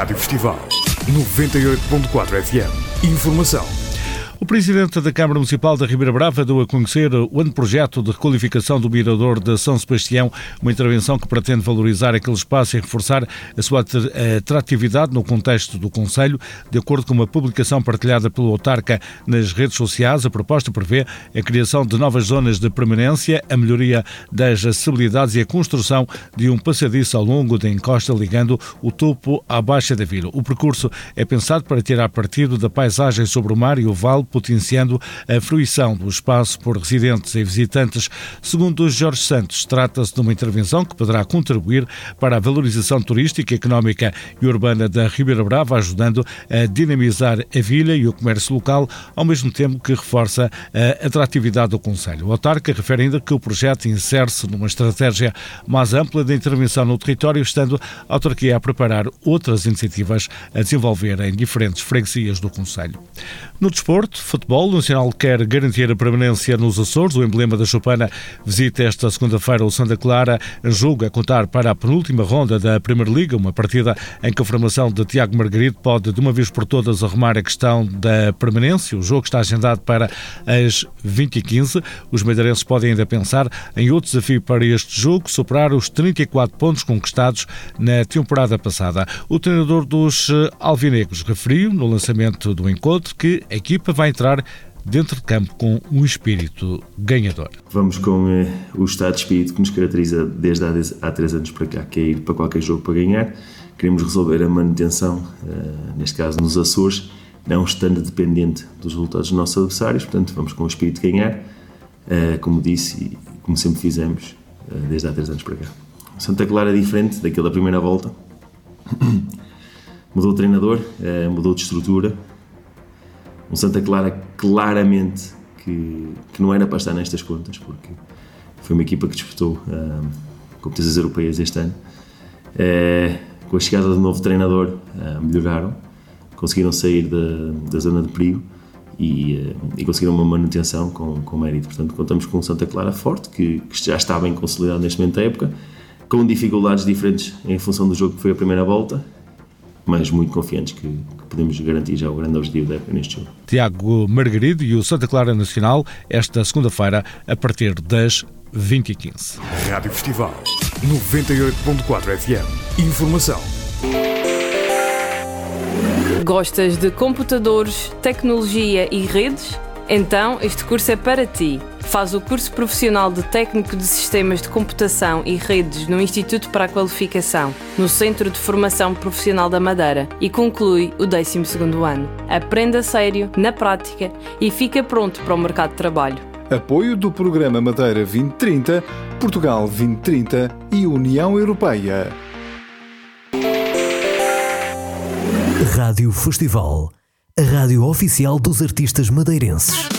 Rádio Festival 98.4 FM. Informação. O Presidente da Câmara Municipal da Ribeira Brava deu a conhecer o anteprojeto de requalificação do Mirador de São Sebastião, uma intervenção que pretende valorizar aquele espaço e reforçar a sua atratividade no contexto do concelho. De acordo com uma publicação partilhada pelo autarca nas redes sociais, a proposta prevê a criação de novas zonas de permanência, a melhoria das acessibilidades e a construção de um passadiço ao longo da encosta ligando o topo à baixa da vila. O percurso é pensado para tirar partido da paisagem sobre o mar e o vale, potenciando a fruição do espaço por residentes e visitantes. Segundo Jorge Santos, trata-se de uma intervenção que poderá contribuir para a valorização turística, económica e urbana da Ribeira Brava, ajudando a dinamizar a vila e o comércio local, ao mesmo tempo que reforça a atratividade do concelho. O autarca refere ainda que o projeto insere-se numa estratégia mais ampla de intervenção no território, estando a autarquia a preparar outras iniciativas a desenvolver em diferentes freguesias do concelho. No desporto, futebol, o Nacional quer garantir a permanência nos Açores. O emblema da Choupana visita esta segunda-feira o Santa Clara, em jogo a contar para a penúltima ronda da Primeira Liga, uma partida em que a formação de Tiago Margarido pode de uma vez por todas arrumar a questão da permanência. O jogo está agendado para as 20h15. Os madeirenses podem ainda pensar em outro desafio para este jogo, superar os 34 pontos conquistados na temporada passada. O treinador dos alvinegros referiu no lançamento do encontro que a equipa vai entrar dentro de campo com um espírito ganhador. Vamos com o estado de espírito que nos caracteriza desde há 3 anos para cá, que é ir para qualquer jogo para ganhar. Queremos resolver a manutenção, neste caso nos Açores, não estando dependente dos resultados dos nossos adversários, portanto vamos com o espírito de ganhar, como disse e como sempre fizemos desde há 3 anos para cá. O Santa Clara é diferente daquele da primeira volta, mudou o treinador, mudou de estrutura. Um Santa Clara claramente que não era para estar nestas contas, porque foi uma equipa que disputou competições europeias este ano. Com a chegada do novo treinador, melhoraram, conseguiram sair da zona de perigo e conseguiram uma manutenção com mérito. Portanto, contamos com um Santa Clara forte, que já está bem consolidado neste momento da época, com dificuldades diferentes em função do jogo que foi a primeira volta, mas muito confiantes que podemos garantir já o grande objetivo da época neste jogo. Tiago Margarido e o Santa Clara Nacional, esta segunda-feira, a partir das 20h15. Rádio Festival 98.4 FM. Informação. Gostas de computadores, tecnologia e redes? Então, este curso é para ti. Faz o curso profissional de Técnico de Sistemas de Computação e Redes no Instituto para a Qualificação, no Centro de Formação Profissional da Madeira, e conclui o 12º ano. Aprenda a sério, na prática, e fica pronto para o mercado de trabalho. Apoio do Programa Madeira 2030, Portugal 2030 e União Europeia. Rádio Festival, a rádio oficial dos artistas madeirenses.